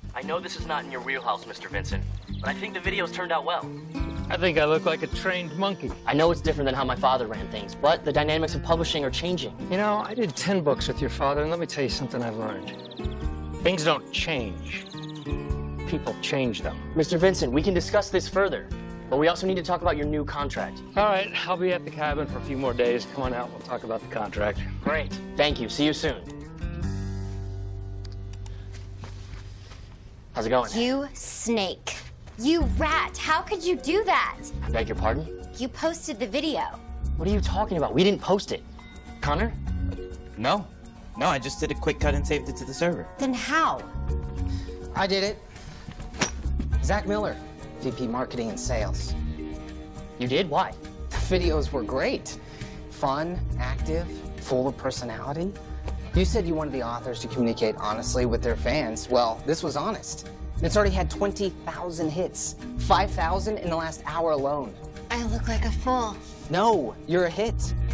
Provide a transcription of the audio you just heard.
I know this is not in your wheelhouse, Mr. Vincent, but I think the videos turned out well. I think I look like a trained monkey. I know it's different than how my father ran things, but the dynamics of publishing are changing. You know, I did 10 books with your father, and let me tell you something I've learned. Things don't change. People change them. Mr. Vincent, we can discuss this further, but we also need to talk about your new contract. All right, I'll be at the cabin for a few more days. Come on out, we'll talk about the contract. Great. Thank you. See you soon. How's it going? You snake. You rat. How could you do that? I beg your pardon? You posted the video. What are you talking about? We didn't post it. Connor? No, I just did a quick cut and saved it to the server. Then how? I did it. Zach Miller, VP Marketing and Sales. You did? Why? The videos were great. Fun, active, full of personality. You said you wanted the authors to communicate honestly with their fans. Well, this was honest. It's already had 20,000 hits, 5,000 in the last hour alone. I look like a fool. No, you're a hit.